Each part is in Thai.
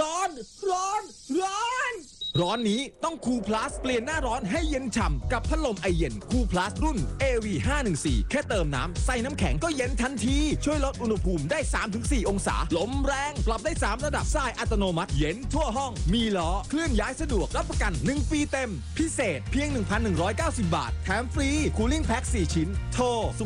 ร้อนนี้ต้องคูลพลัสเปลี่ยนหน้าร้อนให้เย็นฉ่ำกับพัดลมไอเย็นคูลพลัสรุ่น AV514 แค่เติมน้ำใส่น้ำแข็งก็เย็นทันทีช่วยลดอุณหภูมิได้ 3-4 องศาลมแรงปรับได้3ระดับทรายอัตโนมัติเย็นทั่วห้องมีล้อเคลื่อนย้ายสะดวกรับประกัน1ปีเต็มพิเศษเพียง 1,190 บาทแถมฟรีคูลิ่งแพ็ค4ชิ้นโทร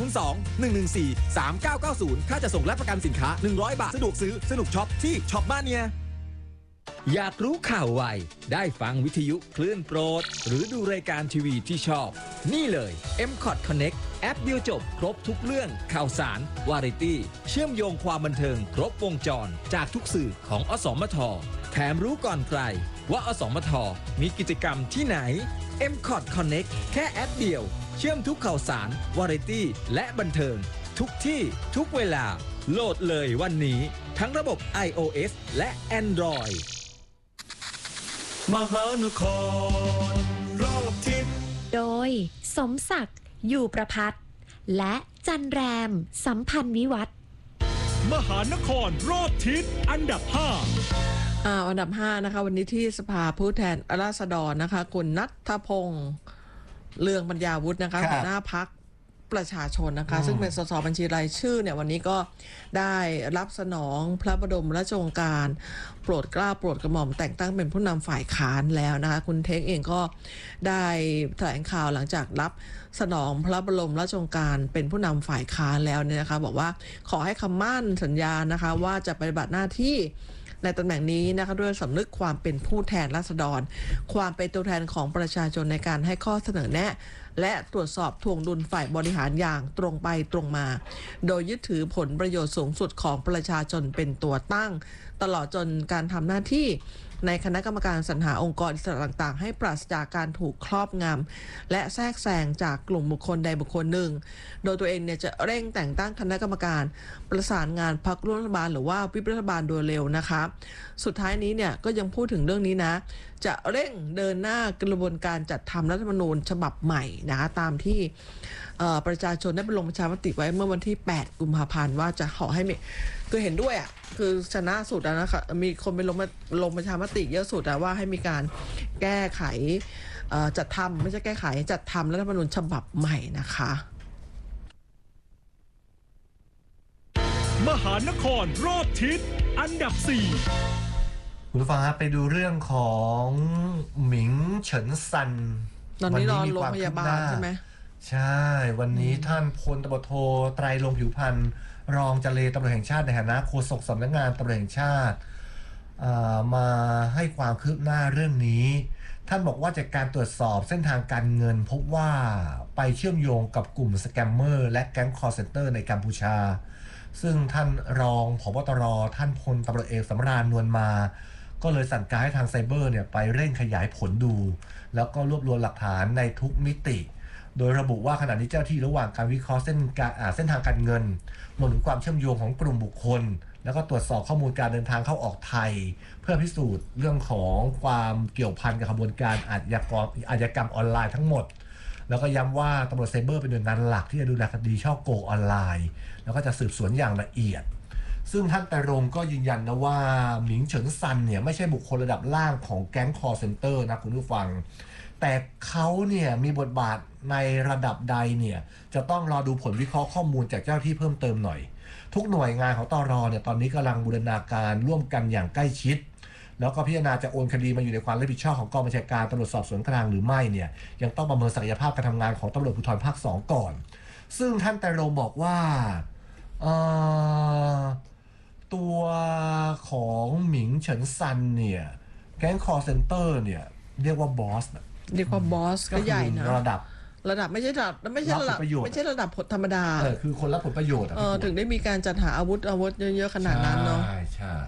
02-114-3990 ถ้าจะส่งและประกันสินค้า100 บาทสะดวกซื้อสนุกช็อปที่ช็อปบ้านเนี่ยอยากรู้ข่าวไวได้ฟังวิทยุคลื่นโปรดหรือดูรายการทีวีที่ชอบนี่เลย MCOT Connect แอปเดียวจบครบทุกเรื่องข่าวสารวาไรตี้เชื่อมโยงความบันเทิงครบวงจรจากทุกสื่อของอสมทแถมรู้ก่อนใครว่าอสมทมีกิจกรรมที่ไหน MCOT Connect แค่แอปเดียวเชื่อมทุกข่าวสารวาไรตี้และบันเทิงทุกที่ทุกเวลาโหลดเลยวันนี้ทั้งระบบ iOS และ Androidมหานครรอบทิศโดยสมศักดิ์อยู่ประภัตและจันแรมสัมพันธ์วิวัฒน์มหานครรอบทิศอันดับ5 อันดับ5นะคะวันนี้ที่สภาผู้แทนราษฎรนะคะคุณณัฐพงษ์เลืองปัญญาวุฒินะคะหัวหน้าพรรคประชาชนนะคะซึ่งเป็นสสบัญชีรายชื่อเนี่ยวันนี้ก็ได้รับสนองพระบรมราชโองการโปรดเกล้าโปรดกระหม่อมแต่งตั้งเป็นผู้นำฝ่ายค้านแล้วนะคะคุณเทคเองก็ได้แถลงข่าวหลังจากรับสนองพระบรมราชโองการเป็นผู้นำฝ่ายค้านแล้วเนี่ยนะคะบอกว่าขอให้คำมั่นสัญญานะคะว่าจะปฏิบัติหน้าที่ในตำแหน่งนี้นะคะด้วยสำนึกความเป็นผู้แทนราษฎรความเป็นตัวแทนของประชาชนในการให้ข้อเสนอแนะและตรวจสอบทวงดุลฝ่ายบริหารอย่างตรงไปตรงมาโดยยึดถือผลประโยชน์สูงสุดของประชาชนเป็นตัวตั้งตลอดจนการทำหน้าที่ในคณะกรรมการสรรหาองค์กรอิสระต่างๆให้ปราศจากการถูกครอบงำและแทรกแซงจากกลุ่มบุคคลใดบุคคลหนึ่งโดยตัวเองเนี่ยจะเร่งแต่งตั้งคณะกรรมการประสานงานพรรคร่วมรัฐบาลหรือว่าวิปรัฐบาลโดยเร็วนะคะสุดท้ายนี้เนี่ยก็ยังพูดถึงเรื่องนี้นะจะเร่งเดินหน้ากระบวนการจัดทำรัฐธรรมนูญฉบับใหม่นะคะตามที่ประชาชนได้ไปลงประชามติไว้เมื่อวันที่8กุมภาพันธ์ว่าจะขอให้คือเห็นด้วยอ่ะคือชนะสุดนะคะมีคนไปลงประชามติเยอะสุดว่าให้มีการแก้ไขจัดทำไม่ใช่แก้ไขจัดทำรัฐธรรมนูญฉบับใหม่นะคะมหานครรอบทิศอันดับ4 คุณผู้ฟังครับไปดูเรื่องของหมิงเฉินซันตอนนี้นอนโรงพยาบาลใช่ไหมใช่วันนี้ท่านพลตำรวจโทไตรรงค์ผิวพรรณรองเจรตำรวจแห่งชาติในฐานะโฆษกสำนักงานตำรวจแห่งชาติมาให้ความคืบหน้าเรื่องนี้ท่านบอกว่าจากการตรวจสอบเส้นทางการเงินพบว่าไปเชื่อมโยงกับกลุ่มสแกมเมอร์และแก๊งคอลเซ็นเตอร์ในกัมพูชาซึ่งท่านรองผบ.ตร.ท่านพลตำรวจเอกสำราญนวลมาก็เลยสั่งการให้ทางไซเบอร์เนี่ยไปเร่งขยายผลดูแล้วก็รวบรวมหลักฐานในทุกมิติโดยระบุว่าขณะนี้เจ้าที่ระหว่างการวิเคราะห์เส้นทางการเงินรวมถึงความเชื่อมโยงของกลุ่มบุคคลแล้วก็ตรวจสอบข้อมูลการเดินทางเข้าออกไทยเพื่อพิสูจน์เรื่องของความเกี่ยวพันกับขบวนการอาชญากรรมออนไลน์ทั้งหมดแล้วก็ย้ำว่าตำรวจไซเบอร์เป็นหน่วยงานหลักที่จะดูแลคดีฉ้อโกงออนไลน์แล้วก็จะสืบสวนอย่างละเอียดซึ่งท่านไตรรงค์ก็ยืนยันนะว่าหมิงเฉินซันเนี่ยไม่ใช่บุคคลระดับล่างของแก๊งคอลเซ็นเตอร์นะคุณผู้ฟังแต่เขาเนี่ยมีบทบาทในระดับใดเนี่ยจะต้องรอดูผลวิเคราะห์ข้อมูลจากเจ้าที่เพิ่มเติมหน่อยทุกหน่วยงานของตร.เนี่ยตอนนี้กำลังบูรณาการร่วมกันอย่างใกล้ชิดแล้วก็พิจารณาจะโอนคดีมาอยู่ในความรับผิดชอบของกองบัญชาการตำรวจสอบสวนกลางหรือไม่เนี่ยยังต้องประเมินศักยภาพการทำงานของตำรวจภูธรภาค2ก่อนซึ่งท่านไตรรงค์บอกว่าตัวของหมิงเฉินซันเนี่ยแก๊งคอลเซ็นเตอร์เนี่ยเรียกว่าบอสก็ใหญ่นะระดับไม่ใช่ระดับผลธรรมดาคือคนรับผลประโยชน์ถึงได้มีการจัดหาอาวุธเยอะๆขนาดนั้นเนาะใช่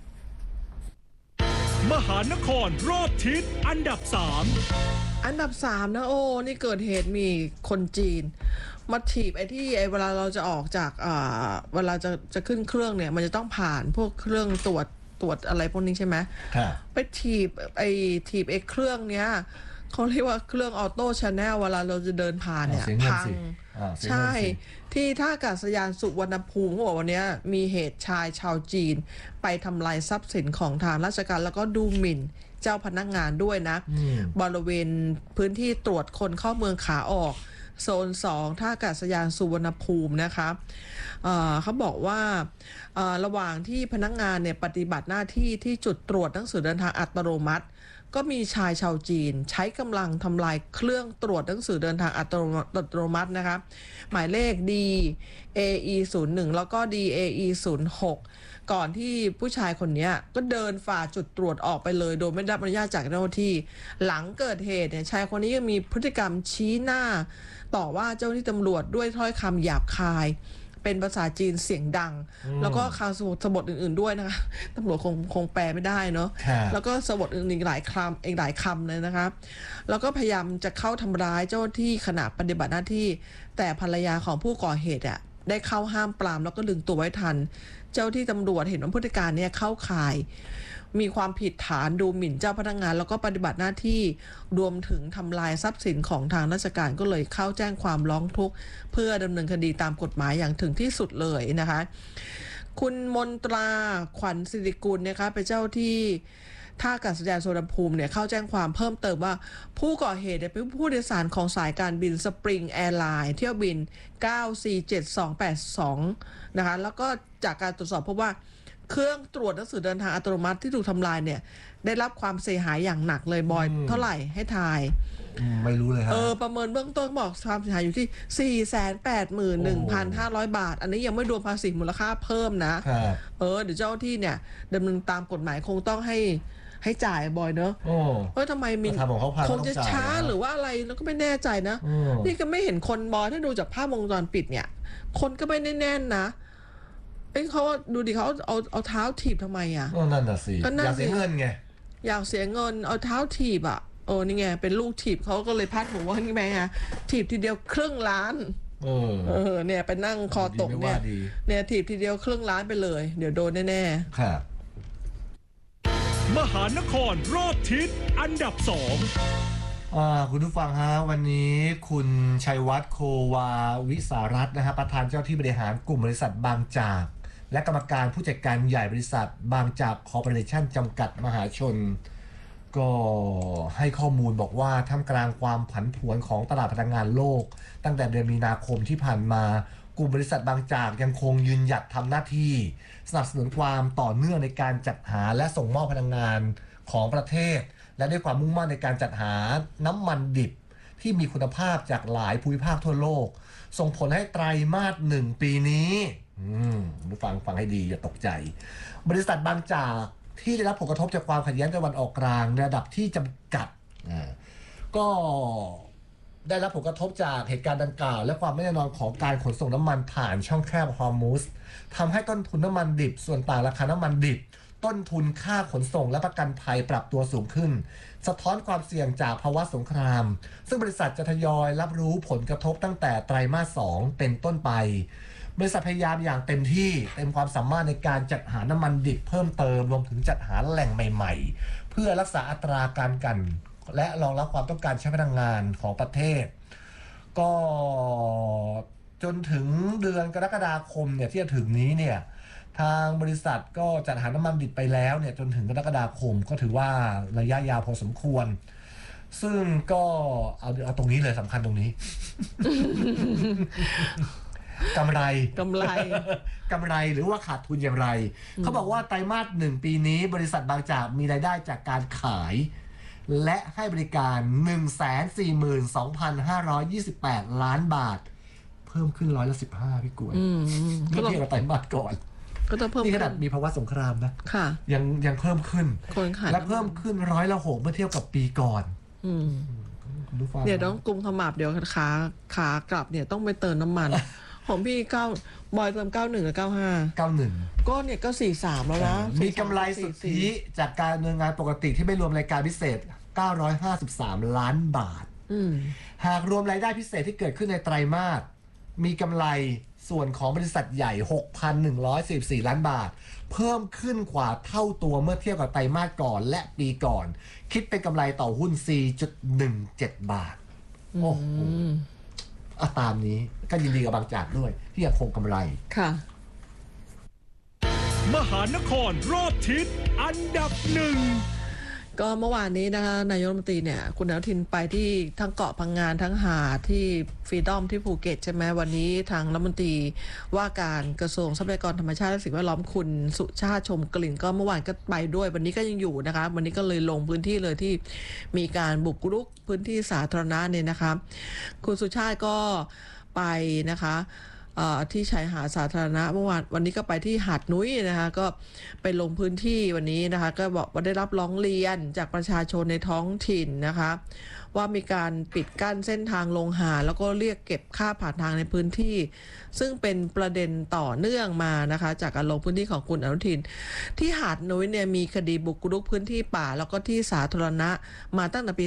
มหานครรอบทิศอันดับ 3นะโอ้นี่เกิดเหตุมีคนจีนมาถีบไอ้ที่เวลาเราจะออกจากเวลาจะขึ้นเครื่องเนี่ยมันจะต้องผ่านพวกเครื่องตรวจอะไรพวกนี้ใช่ไหมไปถีบไอ้เครื่องเนี้ยเขาเรียกว่าเครื่องออโต้ชาแนลเวลาเราจะเดินผ่านเนี่ยพังใช่ที่ท่าอากาศยานสุวรรณภูมิเขาบอกวันนี้มีเหตุชายชาวจีนไปทำลายทรัพย์สินของทางราชการแล้วก็ดูหมิ่นเจ้าพนักงานด้วยนะบริเวณพื้นที่ตรวจคนเข้าเมืองขาออกโซน 2 ท่าอากาศยานสุวรรณภูมินะคะเขาบอกว่าระหว่างที่พนักงานเนี่ยปฏิบัติหน้าที่ที่จุดตรวจหนังสือเดินทางอัตโนมัติก็มีชายชาวจีนใช้กำลังทำลายเครื่องตรวจหนังสือเดินทางอัตโนมัตินะคะหมายเลข DAE01 แล้วก็ DAE06 ก่อนที่ผู้ชายคนนี้ก็เดินฝ่าจุดตรวจออกไปเลยโดยไม่ได้รับอนุญาตจากเจ้าหน้าที่หลังเกิดเหตุเนี่ยชายคนนี้ยังมีพฤติกรรมชี้หน้าต่อว่าเจ้าหน้าที่ตำรวจด้วยถ้อยคำหยาบคายเป็นภาษาจีนเสียงดังแล้วก็คำสบทอื่นๆด้วยนะคะตำรวจคงแปลไม่ได้เนาะแล้วก็สบทอื่นอีกหลายคำเลยนะคะแล้วก็พยายามจะเข้าทำร้ายเจ้าหน้าที่ขณะปฏิบัติหน้าที่แต่ภรรยาของผู้ก่อเหตุอ่ะได้เข้าห้ามปรามแล้วก็ดึงตัวไว้ทันเจ้าที่ตำรวจเห็นว่าพฤติการเนี่ยเข้าข่ายมีความผิดฐานดูหมิ่นเจ้าพนักงานแล้วก็ปฏิบัติหน้าที่รวมถึงทำลายทรัพย์สินของทางราชการก็เลยเข้าแจ้งความร้องทุกข์เพื่อดำเนินคดีตามกฎหมายอย่างถึงที่สุดเลยนะคะคุณมนตราขวัญสิริกุลนะคะเป็นเจ้าที่ท่าอากาศยานสุวรรณภูมิเนี่ยเข้าแจ้งความเพิ่มเติมว่าผู้ก่อเหตุเป็นผู้โดยสารของสายการบินสปริงแอร์ไลน์เที่ยวบิน947282นะคะแล้วก็จากการตรวจสอบพบว่าเครื่องตรวจหนังสือเดินทางอัตโนมัติที่ถูกทำลายเนี่ยได้รับความเสียหายอย่างหนักเลยบอยเท่าไหร่ให้ทายไม่รู้เลยครับประเมินเบื้องต้นบอกความเสียหายอยู่ที่ 481,500 บาทอันนี้ยังไม่รวมภาษีมูลค่าเพิ่มนะเดี๋ยวเจ้าที่เนี่ยดำเนินตามกฎหมายคงต้องให้จ่ายบ่อยเนอะทำไมมีคงจะช้าหรือว่าอะไรแล้วก็ไม่แน่ใจนะนี่ก็ไม่เห็นคนบอยถ้าดูจากภาพวงจรปิดเนี่ยคนก็ไม่แน่นนะเขาดูดิเขาเอาเท้าถีบทำไมอ่ะนั่นน่ะสิอยากเสียเงินไงอยากเสียเงินเอาเท้าถีบอ่ะนี่ไงเป็นลูกถีบเขาก็เลยพาดหัวว่านี่ไงถีบทีเดียวครึ่งล้านเนี่ยไปนั่งคอตกเนี่ยถีบทีเดียวครึ่งล้านไปเลยเดี๋ยวโดนแน่ๆครับมหานครรอบทิศอันดับ 2 คุณผู้ฟังฮะวันนี้คุณชัยวัฒน์โควาวิสารัตน์นะฮะประธานเจ้าที่บริหารกลุ่มบริษัทบางจากและกรรมการผู้จัดการใหญ่บริษัทบางจากคอร์ปอเรชั่นจำกัดมหาชนก็ให้ข้อมูลบอกว่าท่ามกลางความผันผวนของตลาดพลังงานโลกตั้งแต่เดือนมีนาคมที่ผ่านมากลุ่มบริษัทบางจากยังคงยืนหยัดทำหน้าที่สนับสนุนความต่อเนื่องในการจัดหาและส่งมอบพลังงานของประเทศและด้วยความมุ่งมั่นในการจัดหาน้ำมันดิบที่มีคุณภาพจากหลายภูมิภาคทั่วโลกส่งผลให้ไตรมาส 1ปีนี้ฟังให้ดีอย่าตกใจบริษัทบางจากที่ได้รับผลกระทบจากความขัดแย้งตะวันออกกลางในระดับที่จำกัดก็ได้รับผลกระทบจากเหตุการณ์ดังกล่าวและความไม่แน่นอนของการขนส่งน้ำมันผ่านช่องแคบฮอร์มุซทำให้ต้นทุนน้ำมันดิบส่วนต่างราคาน้ำมันดิบต้นทุนค่าขนส่งและประกันภัยปรับตัวสูงขึ้นสะท้อนความเสี่ยงจากภาวะสงครามซึ่งบริษัทจะทยอยรับรู้ผลกระทบตั้งแต่ไตรมาส 2เป็นต้นไปบริษัทพยายามอย่างเต็มที่เต็มความสามารถในการจัดหาน้ำมันดิบเพิ่มเติมรวมถึงจัดหาแหล่งใหม่ๆเพื่อรักษาอัตราการกันและรองรับความต้องการใช้พลังงานของประเทศก็จนถึงเดือนกรกฎาคมเนี่ยที่จะถึงนี้เนี่ยทางบริษัทก็จัดหาน้ำมันดิบไปแล้วเนี่ยจนถึงกรกฎาคมก็ถือว่าระยะยาวพอสมควรซึ่งก็เอาตรงนี้เลยสำคัญตรงนี้ กำไรหรือว่าขาดทุนอย่างไรเขาบอกว่าไตรมาส 1ปีนี้บริษัทบางจากมีรายได้จากการขายและให้บริการ 142,528 ล้านบาทเพิ่มขึ้น15%พี่กวยเมื่อเทียบกับไตรมาสก่อนก็ต้องเพิ่มนี่ขนาดมีภาวะสงครามนะยังเพิ่มขึ้นและเพิ่มขึ้น6%เมื่อเทียบกับปีก่อนเดี๋ยวต้องกุมขมับเดี๋ยวขากลับเนี่ยต้องไปเติมน้ำมันของพี่บอยเติม91หรือ95ก็เนี่ยก็43แล้วนะมีกำไรสุทธิจากการดำเนินงานปกติที่ไม่รวมรายการพิเศษ953 ล้านบาทหากรวมรายได้พิเศษที่เกิดขึ้นในไตรมาสมีกำไรส่วนของบริษัทใหญ่ 6,144 ล้านบาทเพิ่มขึ้นกว่าเท่าตัวเมื่อเทียบกับไตรมาสก่อนและปีก่อนคิดเป็นกำไรต่อหุ้น 4.17 บาทโอ้โหตามนี้ก็ยินดีกับบางจากด้วยที่ยังคงกำไรค่ะมหานครรอบทิศอันดับหนึ่งก็เมื่อวานนี้นะคะนายกรัฐมนตรีเนี่ยคุณอนุทินไปที่ทั้งเกาะพังงานทั้งหาดที่ฟรีดอมที่ภูเก็ตใช่ไหมวันนี้ทางรัฐมนตรีว่าการกระทรวงทรัพยากรธรรมชาติและสิ่งแวดล้อมคุณสุชาติชมกลิ่นก็เมื่อวานก็ไปด้วยวันนี้ก็ยังอยู่นะคะวันนี้ก็เลยลงพื้นที่เลยที่มีการบุกรุกพื้นที่สาธารณะเนี่ยนะคะคุณสุชาติก็ไปนะคะที่ชายหาดสาธารณะเมื่อวานวันนี้ก็ไปที่หาดนุ้ยนะคะก็ไปลงพื้นที่วันนี้นะคะก็บอกว่าได้รับร้องเรียนจากประชาชนในท้องถิ่นนะคะว่ามีการปิดกั้นเส้นทางลงหาดแล้วก็เรียกเก็บค่าผ่านทางในพื้นที่ซึ่งเป็นประเด็นต่อเนื่องมานะคะจากการลงพื้นที่ของคุณอนุทินที่หาดนุ้ยเนี่ยมีคดีบุกรุกพื้นที่ป่าแล้วก็ที่สาธารณะมาตั้งแต่ปี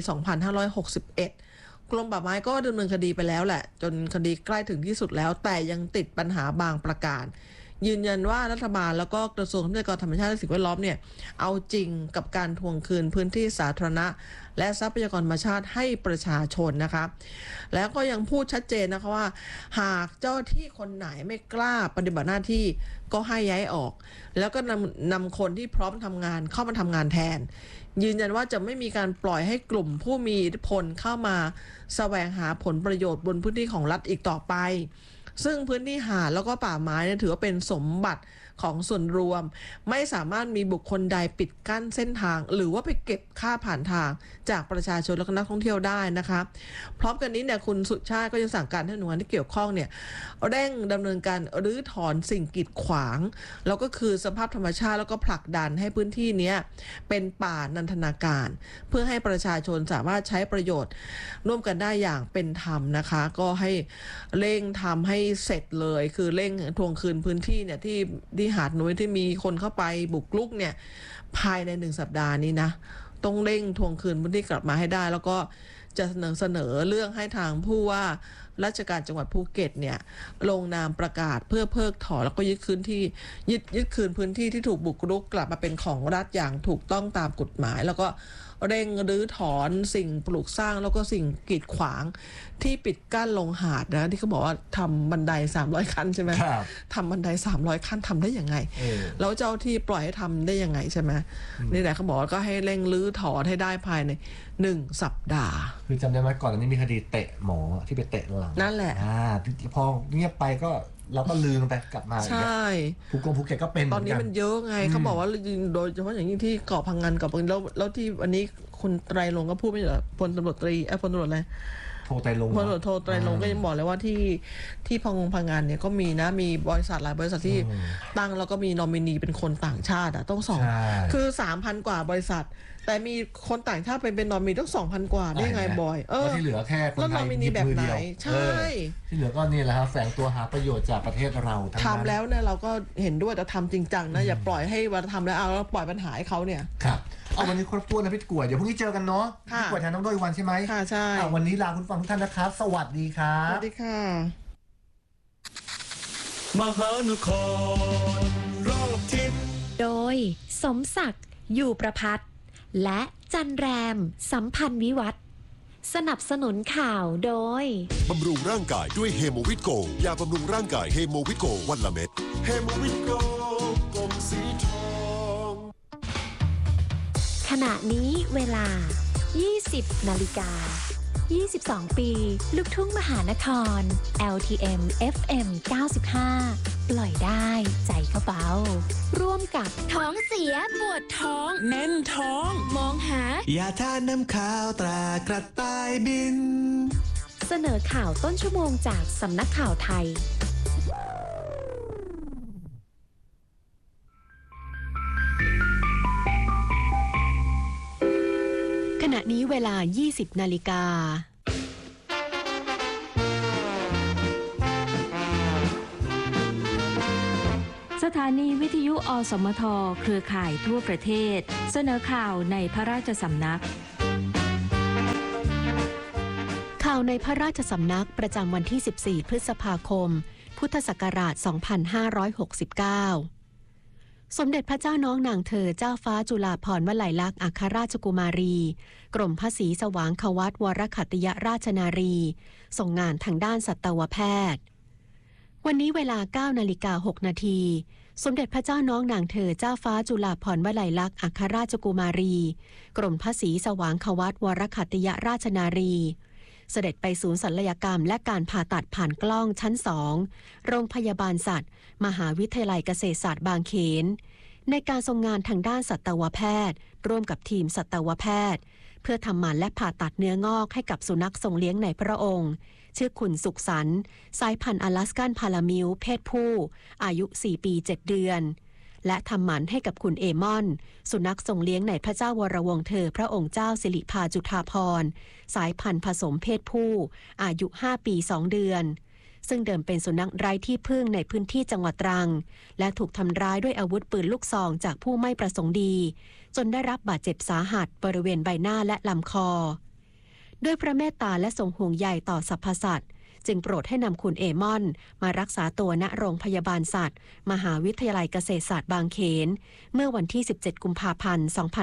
2561กรมป่าไม้ก็ดำเนินคดีไปแล้วแหละจนคดีใกล้ถึงที่สุดแล้วแต่ยังติดปัญหาบางประการยืนยันว่ารัฐบาลแล้วก็กระทรวงทรัพยากรธรรมชาติและสิ่งแวดล้อมเนี่ยเอาจริงกับการทวงคืนพื้นที่สาธารณะและทรัพยากรธรรมชาติให้ประชาชนนะคะแล้วก็ยังพูดชัดเจนนะคะว่าหากเจ้าที่คนไหนไม่กล้าปฏิบัติหน้าที่ก็ให้ย้ายออกแล้วก็นำคนที่พร้อมทำงานเข้ามาทำงานแทนยืนยันว่าจะไม่มีการปล่อยให้กลุ่มผู้มีอิทธิพลเข้ามาแสวงหาผลประโยชน์บนพื้นที่ของรัฐอีกต่อไปซึ่งพื้นที่หาดแล้วก็ป่าไม้เนี่ยถือว่าเป็นสมบัติของส่วนรวมไม่สามารถมีบุคคลใดปิดกั้นเส้นทางหรือว่าไปเก็บค่าผ่านทางจากประชาชนและนักท่องเที่ยวได้นะคะพร้อมกันนี้เนี่ยคุณสุชาติก็ยังสั่งการให้หน่วยงานที่เกี่ยวข้องเนี่ยเร่งดำเนินการรื้อถอนสิ่งกีดขวางแล้วก็คือสภาพธรรมชาติแล้วก็ผลักดันให้พื้นที่นี้เป็นป่านันทนาการเพื่อให้ประชาชนสามารถใช้ประโยชน์ร่วมกันได้อย่างเป็นธรรมนะคะก็ให้เร่งทำให้เสร็จเลยคือเร่งทวงคืนพื้นที่เนี่ยที่หาดนุ้ยที่มีคนเข้าไปบุกรุกเนี่ยภายใน1 สัปดาห์นี้นะต้องเร่งทวงคืนพื้นที่กลับมาให้ได้แล้วก็จะเสนอเรื่องให้ทางผู้ว่าราชการจังหวัดภูเก็ตเนี่ยลงนามประกาศเพื่อเพิกถอนแล้วก็ยึดคืนพื้นที่ที่ถูกบุกรุกกลับมาเป็นของรัฐอย่างถูกต้องตามกฎหมายแล้วก็เร่งรื้อถอนสิ่งปลูกสร้างแล้วก็สิ่งกีดขวางที่ปิดกั้นลงหาดนะที่เขาบอกว่าทำบันได300 ขั้นใช่ไหมทำบันได300 ขั้นทำได้ยังไงแล้วเจ้าที่ปล่อยให้ทำได้ยังไงใช่ไหมนี่แหละเขาบอกว่าก็ให้เร่งรื้อถอนให้ได้ภายใน1 สัปดาห์คือจำได้ไหมก่อนอันนี้มีคดีเตะหมอที่ไปเตะหลังนั่นแหละพอเงียบไปก็เราก็ลืมไปกลับมาใช่ภูเก็ตก็เป็นตอนนี้มันเยอะไงเขาบอกว่าโดยเฉพาะอย่างยิ่งที่เกาะพังงานเกาะพังงานแล้วที่วันนี้คุณไตรรงค์ก็พูดไม่ใช่เหรอพลตำรวจตรีพลตำรวจอะไรโทไตรรงค์พลตำรวจโทไตรรงค์ก็ยังบอกเลยว่าที่พังงานเนี่ยก็มีนะมีบริษัทหลายบริษัทที่ตั้งแล้วก็มีนอมินีเป็นคนต่างชาติต้องคือ 3,000 กว่าบริษัทแต่มีคนต่างชาติเป็นนอมินีต้อง 2,000 กว่าได้ไงบอยที่เหลือแค่คนไทยมีแบบไหนใช่ที่เหลือก็นี่แหละครับแฝงตัวหาประโยชน์จากประเทศเราทำแล้วเนี่ยเราก็เห็นด้วยแต่ทำจริงจังนะอย่าปล่อยให้วันทำแล้วเอาปล่อยปัญหาให้เขาเนี่ยครับเอาวันนี้ครบถ้วนนะพี่กวดเดี๋ยวพรุ่งนี้เจอกันเนาะพี่กวดแทนน้องด้วยวันใช่ไหมค่ะใช่วันนี้ลาคุณฟังทุกท่านนะครับสวัสดีครับสวัสดีค่ะมหานครรอบทิศโดยสมศักดิ์อยู่ประภัตและจันแรมสัมพันธ์วิวัฒน์สนับสนุนข่าวโดยบำรุงร่างกายด้วยเฮโมวิตโกยาบำรุงร่างกายเฮโมวิตโกวันละเม็ดเฮโมวิตโกกลมสีทองขณะนี้เวลา 20 นาฬิกา 22 ปีลูกทุ่งมหานคร LTM FM 95 ปล่อยได้ใจเขาเบาร่วมกับท้องเสียปวดท้องแน่นท้องมองหายาทาน้ำขาวตรากระต่ายบินเสนอข่าวต้นชั่วโมงจากสำนักข่าวไทยขณะนี้เวลา 20 นาฬิกาสถานีวิทยุอสมทเครือข่ายทั่วประเทศเสนอข่าวในพระราชสำนักข่าวในพระราชสำนักประจำวันที่ 14 พฤษภาคมพุทธศักราช 2569 สมเด็จพระเจ้าน้องนางเธอเจ้าฟ้าจุฬาภรณ์วลัยลักษณ์อัครราชกุมารีกรมพระศรีสว่างควัตวรขัตติยราชนารีส่งงานทางด้านสัตวแพทย์วันนี้เวลา 9:06 น.สมเด็จพระเจ้าน้องนางเธอเจ้าฟ้าจุฬาภรณ์วลัยลักษณ์อัครราชกุมารีกรมพระศรีสว่างควัตวรขัตติยราชนารีเสด็จไปศูนย์ศัลยกรรมและการผ่าตัดผ่านกล้องชั้น 2 โรงพยาบาลสัตว์มหาวิทยาลัยเกษตรศาสตร์บางเขนในการทรงงานทางด้านสัตวแพทย์ร่วมกับทีมสัตวแพทย์เพื่อทำหมันและผ่าตัดเนื้องอกให้กับสุนัขทรงเลี้ยงในพระองค์ชื่อคุณสุขสันต์สายพันธุ์อลาสกันพารามิลเพศผู้อายุ 4 ปี 7 เดือนและทำหมันให้กับคุณเอมอนสุนัขทรงเลี้ยงในพระเจ้าวรวงศ์เธอพระองค์เจ้าสิริภาจุฑาภรณ์สายพันธุ์ผสมเพศผู้อายุ 5 ปี 2 เดือนซึ่งเดิมเป็นสุนัขไร้ที่พึ่งในพื้นที่จังหวัดตรังและถูกทำร้ายด้วยอาวุธปืนลูกซองจากผู้ไม่ประสงค์ดีจนได้รับบาดเจ็บสาหัสบริเวณใบหน้าและลำคอด้วยพระเมตตาและทรงห่วงใยต่อสรรพสัตว์จึงโปรดให้นำคุณเอมอนมารักษาตัวณโรงพยาบาลสัตว์มหาวิทยาลัยเกษตรศาสตร์บางเขนเมื่อวันที่ 17 กุมภาพันธ์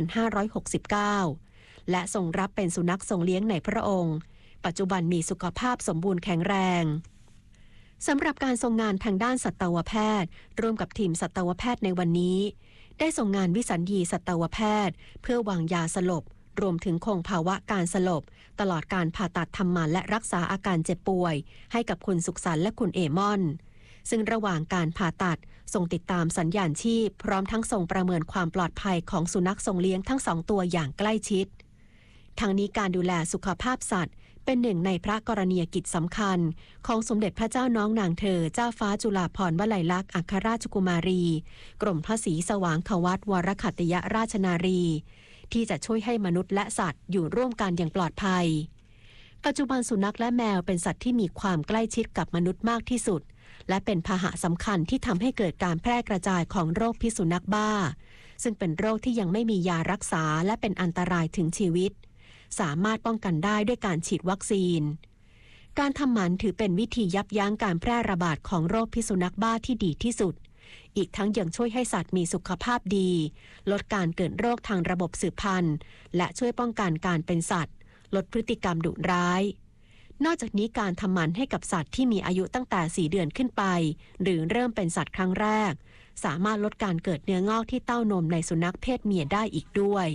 2569 และทรงรับเป็นสุนัขทรงเลี้ยงในพระองค์ปัจจุบันมีสุขภาพสมบูรณ์แข็งแรงสำหรับการทรงงานทางด้านสัตวแพทย์ร่วมกับทีมสัตวแพทย์ในวันนี้ได้ส่งงานวิสัญญีสัตวแพทย์เพื่อวางยาสลบรวมถึงคงภาวะการสลบตลอดการผ่าตัดทำหมันและรักษาอาการเจ็บป่วยให้กับคุณสุขสันต์และคุณเอมอนซึ่งระหว่างการผ่าตัดทรงติดตามสัญญาณชีพพร้อมทั้งทรงประเมินความปลอดภัยของสุนัขทรงเลี้ยงทั้ง2 ตัวอย่างใกล้ชิดทั้งนี้การดูแลสุขภาพสัตว์เป็นหนึ่งในพระกรณียกิจสำคัญของสมเด็จพระเจ้าน้องนางเธอเจ้าฟ้าจุฬาภรณ์วลัยลักษณ์อัครราชกุมารีกรมพระศรีสว่างควัตวรขัตติยราชนารีที่จะช่วยให้มนุษย์และสัตว์อยู่ร่วมกันอย่างปลอดภัยปัจจุบันสุนัขและแมวเป็นสัตว์ที่มีความใกล้ชิดกับมนุษย์มากที่สุดและเป็นพาหะสำคัญที่ทำให้เกิดการแพร่กระจายของโรคพิษสุนัขบ้าซึ่งเป็นโรคที่ยังไม่มียารักษาและเป็นอันตรายถึงชีวิตสามารถป้องกันได้ด้วยการฉีดวัคซีนการทำหมันถือเป็นวิธียับยั้งการแพร่ระบาดของโรคพิษสุนัขบ้าที่ดีที่สุดอีกทั้งยังช่วยให้สัตว์มีสุขภาพดีลดการเกิดโรคทางระบบสืบพันธุ์และช่วยป้องกันการเป็นสัตว์ลดพฤติกรรมดุร้ายนอกจากนี้การทำหมันให้กับสัตว์ที่มีอายุตั้งแต่4 เดือนขึ้นไปหรือเริ่มเป็นสัตว์ครั้งแรกสามารถลดการเกิดเนื้องอกที่เต้านมในสุนัขเพศเมียได้อีกด้วย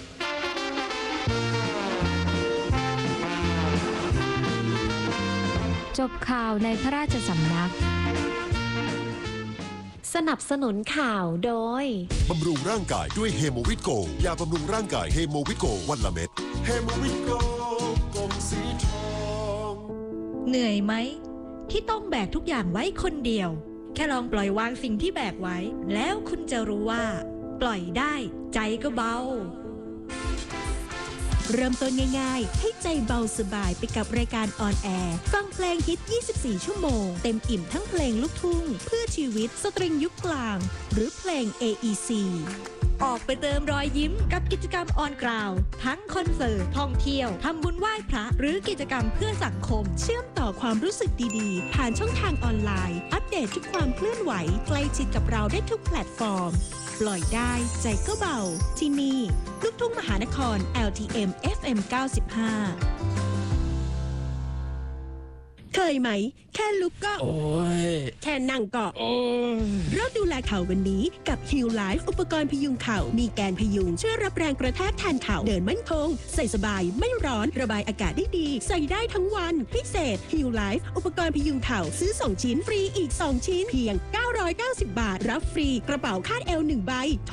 จบข่าวในพระราชสำนักสนับสนุนข่าวโดยบำรุงร่างกายด้วยเฮโมวิตโกยาบำรุงร่างกายเฮโมวิตโกวันละเม็ดเฮโมวิตโกกลมสีทองเหนื่อยไหมที่ต้องแบกทุกอย่างไว้คนเดียวแค่ลองปล่อยวางสิ่งที่แบกไว้แล้วคุณจะรู้ว่าปล่อยได้ใจก็เบาเริ่มต้นง่ายๆให้ใจเบาสบายไปกับรายการออนแอร์ฟังเพลงฮิต 24 ชั่วโมงเต็มอิ่มทั้งเพลงลูกทุ่งเพื่อชีวิตสตริงยุคกลางหรือเพลง AEC ออกไปเติมรอยยิ้มกับกิจกรรมออนกราวทั้งคอนเสิร์ตท่องเที่ยวทำบุญไหว้พระหรือกิจกรรมเพื่อสังคมเชื่อมต่อความรู้สึกดีๆผ่านช่องทางออนไลน์อัปเดตทุกความเคลื่อนไหวใกล้ชิดกับเราได้ทุกแพลตฟอร์มปล่อยได้ใจก็เบาที่นี่ลูกทุ่งมหานคร LTM FM 95เคยไหมแค่ลุกก็โอ้ยแค่นั่งก็โอ้ยเริ่มดูแลเข่าวันนี้กับ Heal Life อุปกรณ์พยุงเข่ามีแกนพยุงช่วยรับแรงกระแทกแทนเข่าเดินมั่นคงใส่สบายไม่ร้อนระบายอากาศได้ดีใส่ได้ทั้งวันพิเศษ Heal Life อุปกรณ์พยุงเข่าซื้อ2 ชิ้นฟรีอีก2 ชิ้นเพียง990 บาทรับฟรีกระเป๋าคาดเอว1 ใบโทร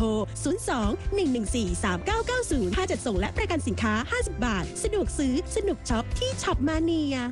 02-114-3990ค่าจัดส่งและประกันสินค้า50 บาทสะดวกซื้อสนุกช็อปที่ช็อปมาเนีย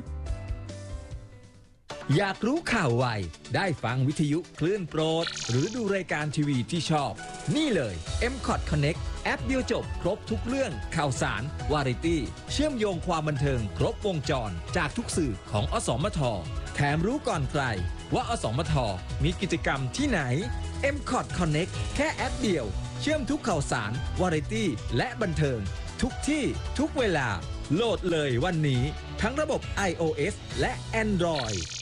อยากรู้ข่าวไวได้ฟังวิทยุคลื่นโปรดหรือดูรายการทีวีที่ชอบนี่เลย MCOT Connect แอปเดียวจบครบทุกเรื่องข่าวสารวาไรตี้เชื่อมโยงความบันเทิงครบวงจรจากทุกสื่อของอสมทแถมรู้ก่อนใครว่าอสมทมีกิจกรรมที่ไหน MCOT Connect แค่แอปเดียวเชื่อมทุกข่าวสารวาไรตี้และบันเทิงทุกที่ทุกเวลาโหลดเลยวันนี้ทั้งระบบ iOS และ Android